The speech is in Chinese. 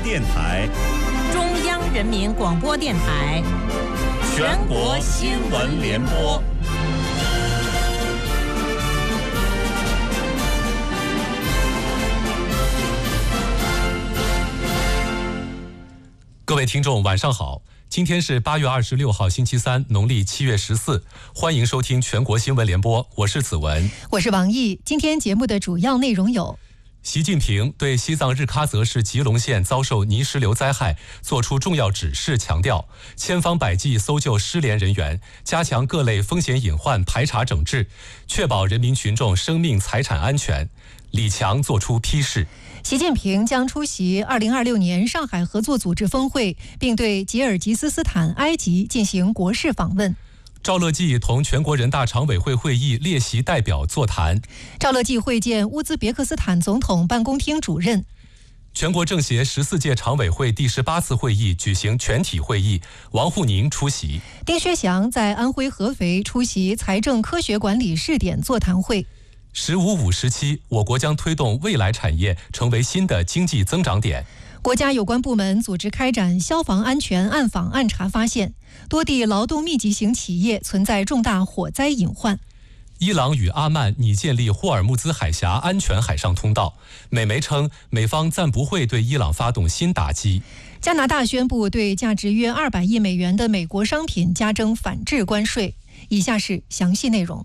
电台、 中央人民广播电台、 全国新闻联播。 各位听众晚上好，今天是8月26号星期三，农历7月14，欢迎收听全国新闻联播，我是子文， 我是王毅。今天节目的主要内容有： 习近平对西藏日喀则市吉隆县遭受泥石流灾害作出重要指示，强调千方百计搜救失联人员，加强各类风险隐患排查整治，确保人民群众生命财产安全。李强作出批示。 习近平将出席2026年上海合作组织峰会，并对吉尔吉斯斯坦、埃及进行国事访问。 赵乐际同全国人大常委会会议列席代表座谈。 赵乐际会见乌兹别克斯坦总统办公厅主任。 全国政协14届常委会第18次会议举行全体会议，王沪宁出席。 丁薛祥在安徽合肥出席财政科学管理试点座谈会。 “15+5”时期，我国将推动未来产业成为新的经济增长点。 国家有关部门组织开展消防安全暗访暗查，发现多地劳动密集型企业存在重大火灾隐患。 伊朗与阿曼拟建立霍尔木兹海峡安全海上通道，美媒称美方暂不会对伊朗发动新打击。 加拿大宣布对价值约200亿美元的美国商品加征反制关税。以下是详细内容。